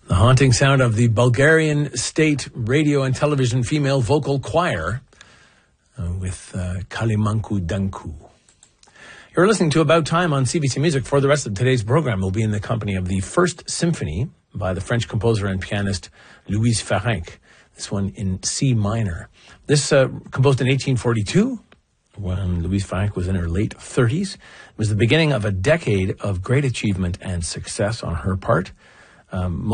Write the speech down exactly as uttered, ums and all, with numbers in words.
The haunting sound of the Bulgarian State Radio and Television Female Vocal Choir uh, with uh, Kalimanku Danku. You're listening to About Time on C B C Music. For the rest of today's program, we'll be in the company of the First Symphony by the French composer and pianist Louise Ferenc. This one in C minor. This uh, composed in eighteen forty-two when Louise Ferenc was in her late thirties. It was the beginning of a decade of great achievement and success on her part. Um,